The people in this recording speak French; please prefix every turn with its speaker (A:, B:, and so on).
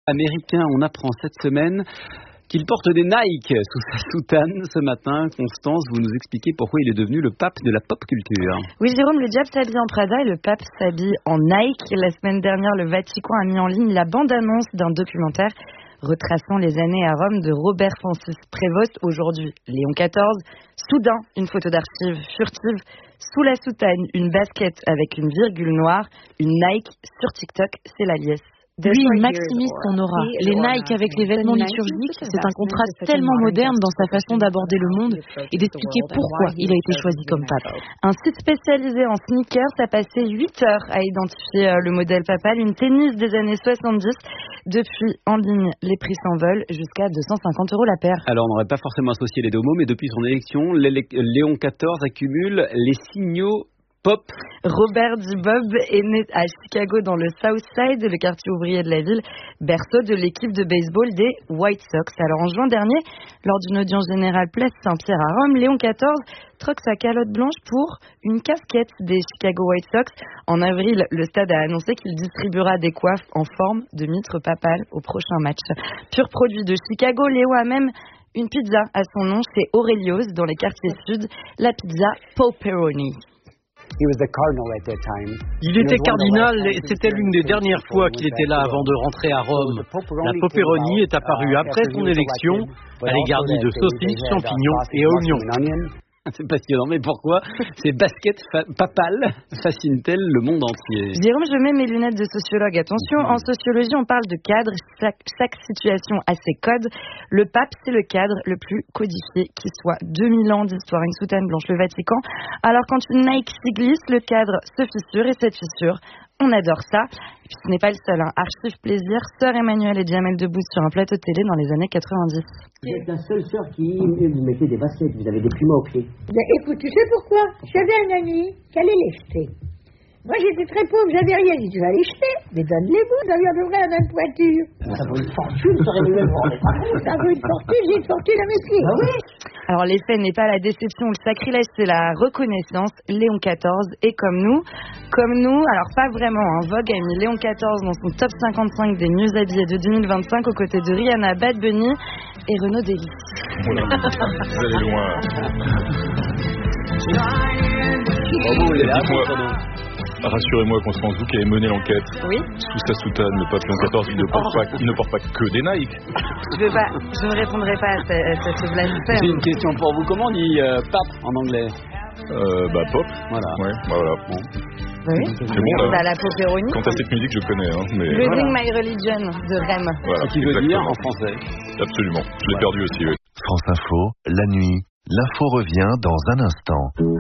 A: Américain, on apprend cette semaine qu'il porte des Nike sous sa soutane ce matin. Constance, vous nous expliquez pourquoi il est devenu le pape de la pop culture.
B: Oui, Jérôme, le diable s'habille en Prada et le pape s'habille en Nike. La semaine dernière, le Vatican a mis en ligne la bande-annonce d'un documentaire retraçant les années à Rome de Robert Francis Prévost, aujourd'hui Léon XIV. Soudain, une photo d'archive furtive. Sous la soutane, une basket avec une virgule noire, une Nike sur TikTok, c'est la liesse.
C: Lui, il maximise son aura. Les Nike avec les vêtements liturgiques, c'est un contraste tellement moderne dans sa façon d'aborder le monde et d'expliquer pourquoi il a été choisi comme pape.
B: Un site spécialisé en sneakers a passé 8 heures à identifier le modèle papal, une tennis des années 70. Depuis, en ligne, les prix s'envolent jusqu'à 250 € la paire.
A: Alors, on n'aurait pas forcément associé les deux mots, mais depuis son élection, Léon XIV accumule les signaux pop.
B: Robert Bob est né à Chicago dans le South Side, le quartier ouvrier de la ville, berceau de l'équipe de baseball des White Sox. Alors en juin dernier, lors d'une audience générale place Saint-Pierre à Rome, Léon XIV troque sa calotte blanche pour une casquette des Chicago White Sox. En avril, le stade a annoncé qu'il distribuera des coiffes en forme de mitre papale au prochain match. Pur produit de Chicago, Léo a même une pizza à son nom chez Aurelio's dans les quartiers sud, la pizza Pepperoni.
D: Il était cardinal et c'était l'une des dernières fois qu'il était là avant de rentrer à Rome. La Pepperoni est apparue après son élection. Elle est garnie de saucisses, champignons et oignons.
A: C'est passionnant, mais pourquoi ces baskets papales fascinent-elles le monde entier?
B: Jérôme, je mets mes lunettes de sociologue. Attention, en sociologie, on parle de cadre. Chaque situation a ses codes. Le pape, c'est le cadre le plus codifié qui soit. 2000 ans d'histoire, une soutane blanche, le Vatican. Alors quand une Nike s'y glisse, le cadre se fissure et cette fissure, on adore ça. Et puis ce n'est pas le seul. Archive plaisir, Sœur Emmanuelle et Jamel Debbouze sur un plateau de télé dans les années 90.
E: Vous êtes la seule sœur qui vous mettez des baskets, vous avez des plumeaux aux pieds.
F: Ben, écoute, tu sais pourquoi? J'avais un ami qui allait les jeter. Moi, j'étais très pauvre, j'avais rien. Il dit, tu vas les jeter, mais donne-les-vous, vous avez à peu près la même pointure.
E: Ça vaut une fortune, ça vaut
F: une fortune, j'ai une fortune à mes pieds.
E: Ah oui?
B: Alors l'effet n'est pas la déception ou le sacrilège, c'est la reconnaissance. Léon XIV est comme nous, alors pas vraiment. Vogue a mis Léon XIV dans son top 55 des mieux habillés de 2025 aux côtés de Rihanna, Bad Bunny et Renaud Delis.
G: Vous allez loin. Rassurez-moi, Constance, vous qui avez mené l'enquête.
B: Oui.
G: Sous sa soutane, le pape Léon XIV, il ne porte pas que des Nike.
B: Je ne répondrai pas à ce blasphème.
A: J'ai une question pour vous. Comment on dit pape en anglais?
G: Pop.
A: Voilà.
G: Ouais, voilà. Bon.
B: Oui.
G: C'est bon, là.
B: La Pepperoni.
G: Quant à cette musique, je connais. Mais
B: Losing My Religion de Rem.
G: Voilà,
A: ce qui veut dire en français.
G: Absolument. Je l'ai perdu aussi, oui.
H: France Info, la nuit. L'info revient dans un instant.